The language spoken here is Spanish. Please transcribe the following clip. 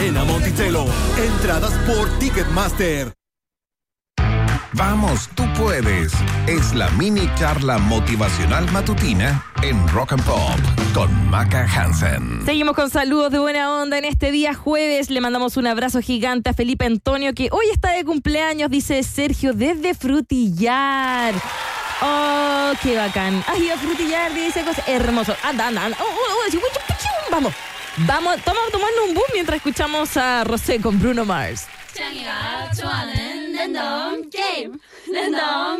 Arena Monticello. Entradas por Ticketmaster. Vamos, tú puedes. Es la mini charla motivacional matutina en Rock and Pop con Maca Hansen. Seguimos con saludos de buena onda en este día jueves. Le mandamos un abrazo gigante a Felipe Antonio, que hoy está de cumpleaños, dice Sergio, desde Frutillar. Oh, qué bacán. Ay, a Frutillar, dice cosas. Hermoso. Anda. Vamos, tomando un boom mientras escuchamos a Rosé con Bruno Mars.